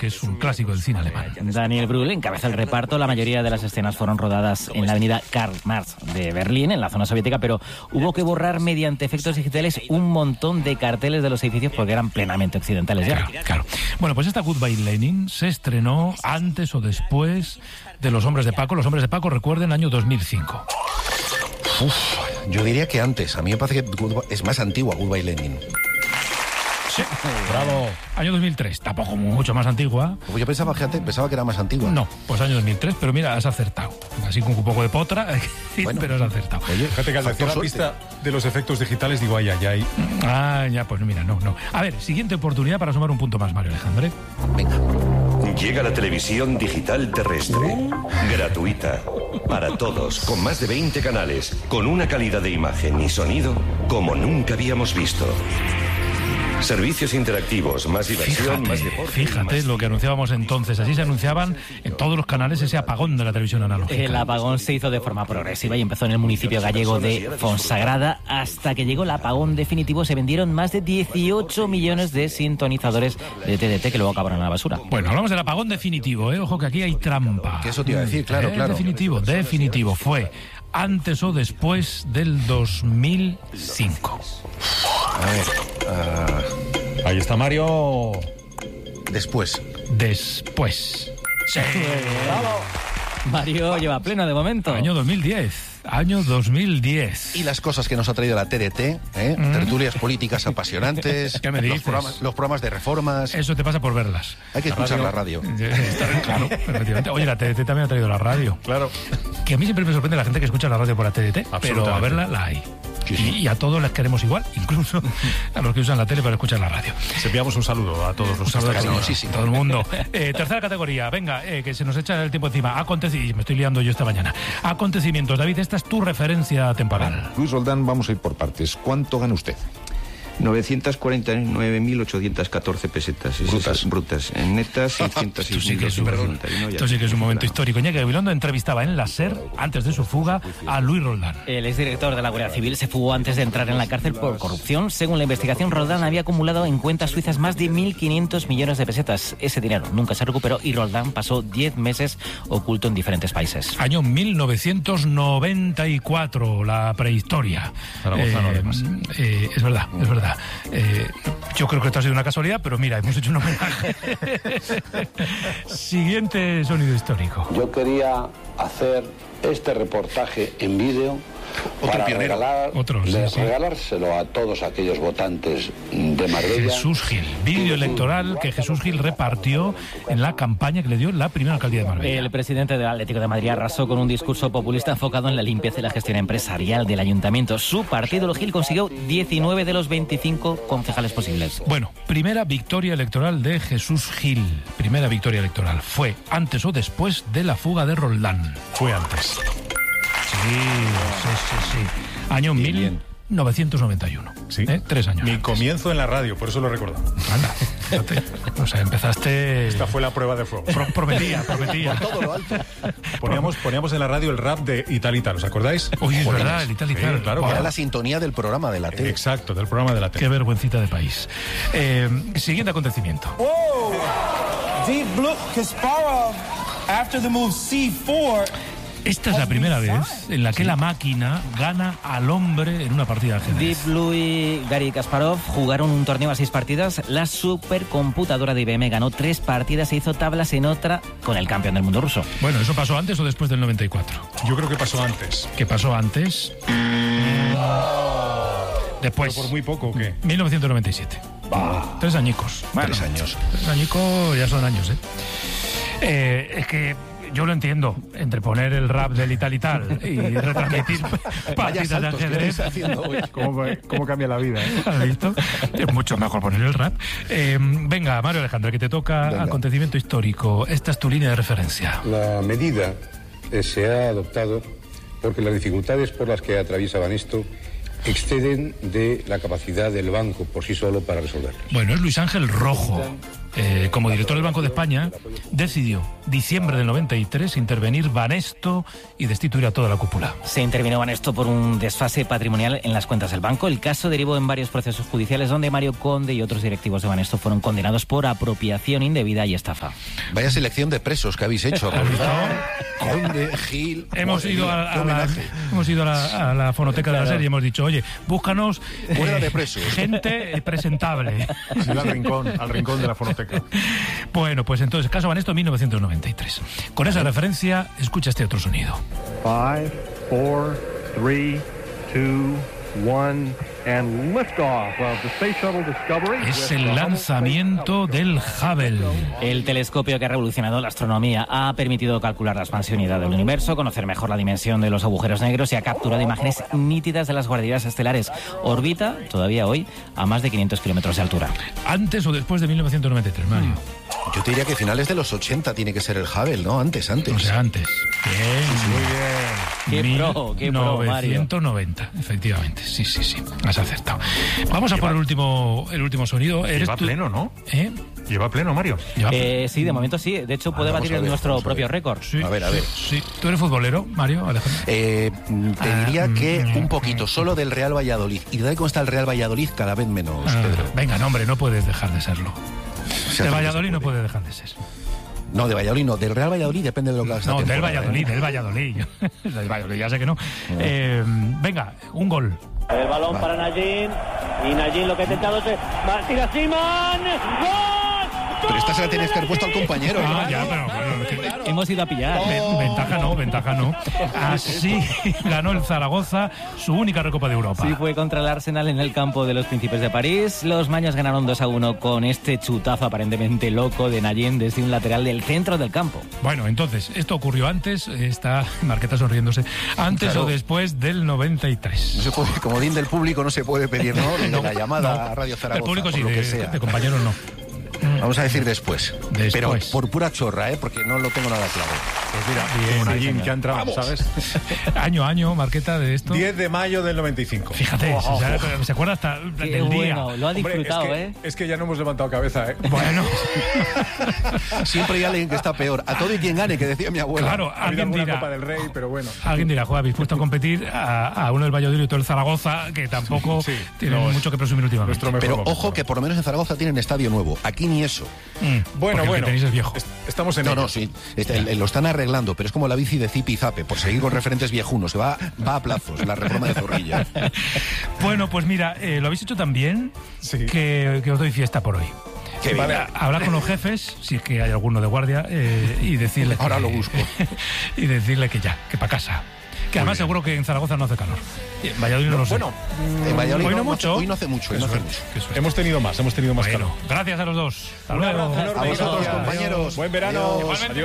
que es un clásico del cine alemán. Daniel Brühl encabeza el reparto. La mayoría de las escenas fueron rodadas en la avenida Karl Marx de Berlín, en la zona soviética, pero hubo que borrar mediante efectos digitales un montón de carteles de los edificios porque eran plenamente occidentales ya. Claro. Bueno, pues esta Goodbye Lenin se estrenó antes o después de Los Hombres de Paco. Los Hombres de Paco, recuerden, año 2005. Yo diría que antes. A mí me parece que es más antigua Goodbye Lenin. Sí, bravo. Año 2003, tampoco mucho más antigua. Pues yo pensaba que era más antigua. No, pues año 2003, pero mira, has acertado. Así con un poco de potra, bueno, pero has acertado. Oye, fíjate que al decir la pista de los efectos digitales digo, ay. Ah, ya, pues mira, no. A ver, siguiente oportunidad para sumar un punto más, Mario Alejandre. Venga. Llega la televisión digital terrestre, gratuita, para todos, con más de 20 canales, con una calidad de imagen y sonido como nunca habíamos visto. Servicios interactivos, más diversión, más deporte. Fíjate más... lo que anunciábamos entonces. Así se anunciaban en todos los canales ese apagón de la televisión analógica. El apagón se hizo de forma progresiva y empezó en el municipio gallego de Fonsagrada. Hasta que llegó el apagón definitivo, se vendieron más de 18 millones de sintonizadores de TDT que luego acabaron en la basura. Bueno, hablamos del apagón definitivo, ¿eh? Ojo que aquí hay trampa. Que eso te iba a decir, claro. Definitivo. Fue antes o después del 2005. A ver, ahí está Mario. Después. Sí. Mario lleva pleno de momento. Año 2010. Y las cosas que nos ha traído la TDT, tertulias políticas apasionantes. ¿Qué me dices? Los programas de reformas. Eso te pasa por verlas. Hay que escuchar la radio. Claro, efectivamente. Oye, la TDT también ha traído la radio. Claro. Que a mí siempre me sorprende la gente que escucha la radio por la TDT, pero a verla la hay. Sí. Y a todos les queremos igual, incluso a los que usan la tele para escuchar la radio. Les enviamos un saludo a todos los cariñosísimos. Todo el mundo. Tercera categoría, venga, que se nos echa el tiempo encima. Me estoy liando yo esta mañana. Acontecimientos. David, esta es tu referencia temporal. Luis Roldán, vamos a ir por partes. ¿Cuánto gana usted? 949.814 pesetas. Brutas. En netas, 606.291. Esto sí que es un momento histórico. Iñaki Gabilondo entrevistaba en la SER, antes de su fuga, a Luis Roldán. El exdirector de la Guardia Civil se fugó antes de entrar en la cárcel por corrupción. Según la investigación, Roldán había acumulado en cuentas suizas más de 1.500 millones de pesetas. Ese dinero nunca se recuperó y Roldán pasó 10 meses oculto en diferentes países. Año 1994, la prehistoria. Es verdad. Yo creo que esto ha sido una casualidad, pero mira, hemos hecho un homenaje. Siguiente sonido histórico. Yo quería hacer este reportaje en vídeo para regalárselo a todos aquellos votantes de Marbella. Jesús Gil, vídeo electoral que Jesús Gil repartió en la campaña que le dio la primera alcaldía de Marbella. El presidente del Atlético de Madrid arrasó con un discurso populista enfocado en la limpieza y la gestión empresarial del ayuntamiento. Su partido, el Gil, consiguió 19 de los 25 concejales posibles. Bueno, primera victoria electoral de Jesús Gil. Primera victoria electoral. ¿Fue antes o después de la fuga de Roldán? Fue antes. Sí. Año 1991. Sí. 3 años. Mi comienzo en la radio, por eso lo recuerdo. Anda, fíjate. O sea, empezaste... Esta fue la prueba de fuego. Prometía. Por todo lo alto. Poníamos en la radio el rap de Italita, ¿os acordáis? Uy, es verdad, el Italita. Sí, claro. Era la sintonía del programa de la tele. Exacto, del programa de la tele. Qué vergüencita de país. Siguiente acontecimiento. Whoa! Deep Blue Kasparov, after the move C4... Esta es la primera vez en la que la máquina gana al hombre en una partida de ajedrez. Deep Blue y Garry Kasparov jugaron un torneo a 6 partidas. La supercomputadora de IBM ganó 3 partidas e hizo tablas en otra con el campeón del mundo ruso. Bueno, ¿eso pasó antes o después del 94? Yo creo que pasó antes. ¿Qué pasó antes? Después. ¿Pero por muy poco o qué? 1997. 3 añicos. Bueno, 3 años. 3 añicos ya son años, es que... Yo lo entiendo, entre poner el rap del y tal y retransmitir partidas de ajedrez. ¿Cómo cambia la vida? ¿Has visto? Es mucho mejor poner el rap. Venga, Mario Alejandro, que te toca acontecimiento histórico. Esta es tu línea de referencia. La medida se ha adoptado porque las dificultades por las que atraviesa Banesto exceden de la capacidad del banco por sí solo para resolverlos. Bueno, es Luis Ángel Rojo. Como director del Banco de España, decidió, diciembre del 93, intervenir Banesto y destituir a toda la cúpula. Se intervino Banesto por un desfase patrimonial en las cuentas del banco. El caso derivó en varios procesos judiciales donde Mario Conde y otros directivos de Banesto fueron condenados por apropiación indebida y estafa. Vaya selección de presos que habéis hecho. Conde, Gil... Hemos ido a la fonoteca de la serie y hemos dicho, oye, búscanos de presos. Gente presentable. Sí, al rincón de la fonoteca. Bueno, pues entonces, caso Banesto 1993. Con esa referencia, escucha este otro sonido. 5, 4, 3, 2, 1, and liftoff of the Space Shuttle Discovery. Es el lanzamiento del Hubble. El telescopio que ha revolucionado la astronomía ha permitido calcular la expansión y edad del universo, conocer mejor la dimensión de los agujeros negros y ha capturado imágenes nítidas de las guarderías estelares. Orbita, todavía hoy, a más de 500 kilómetros de altura. ¿Antes o después de 1993, Mario? Yo te diría que finales de los 80 tiene que ser el Hubble, ¿no? Antes. O sea, antes. Bien. Muy bien. Qué pro, Mario. 1990, efectivamente. Sí. Has acertado. Vamos a por el último sonido. Lleva pleno, ¿no? Lleva pleno, Mario. Sí, de momento sí. De hecho, puede batir nuestro propio récord. Sí. A ver. Sí. ¿Tú eres futbolero, Mario, Alejandro? Te diría que un poquito, solo del Real Valladolid. Y de cómo está el Real Valladolid, cada vez menos, Pedro. Venga, no, hombre, no puedes dejar de serlo. De Valladolid no puede dejar de ser. No, de Valladolid no. Del Real Valladolid depende de lo que hagas. No, del Valladolid. Del Valladolid, ya sé que no. Venga, un gol. El balón para Nayín. Y Nayín lo que ha intentado es... ¡Tira Simón! ¡Gol! Pero esta se la tenías que haber puesto al compañero. Hemos ido a pillar. Ventaja no. Así ganó el Zaragoza su única Recopa de Europa. Sí, fue contra el Arsenal en el campo de los Príncipes de París. Los maños ganaron 2-1 con este chutazo aparentemente loco de Nayín desde un lateral del centro del campo. Bueno, entonces, esto ocurrió antes, está Marqueta sonriéndose, antes o después del 93. No se puede, comodín del público no se puede pedir, ¿no? La llamada a Radio Zaragoza. Del público sí, lo que sea. de compañeros no. Vamos a decir después. Pero por pura chorra, porque no lo tengo nada claro. Pues mira, como Nayín, que ha entrado, ¿sabes? Año a año, Marqueta, de esto. 10 de mayo del 95. Fíjate, se acuerda hasta del día. Lo ha disfrutado, Es que ya no hemos levantado cabeza, Bueno. Siempre hay alguien que está peor. A todo y quien gane, que decía mi abuela. Claro, alguien dirá... Copa del Rey, pero bueno. Alguien dirá, joder, habéis puesto a competir a uno del Valladolid y todo el Zaragoza, que tampoco tiene mucho que presumir últimamente. Pero ojo que por lo menos en Zaragoza tienen estadio nuevo. Aquí ni eso. Bueno. Que tenéis es viejo. Estamos en No, sí. Lo están arreglando, pero es como la bici de Zipi y Zape, por seguir con referentes viejunos. Se va a plazos, la reforma de Zorrilla. Bueno, pues mira, lo habéis hecho tan bien que os doy fiesta por hoy. Hablar con los jefes, si es que hay alguno de guardia, y decirle Ahora lo busco. Y decirle que para casa. Que además seguro que en Zaragoza no hace calor. En Valladolid no lo sé. Bueno, en Valladolid hoy no mucho. Hoy no hace mucho. Hemos tenido más calor. Gracias a los dos. Hasta luego. A vosotros, compañeros. Buen verano.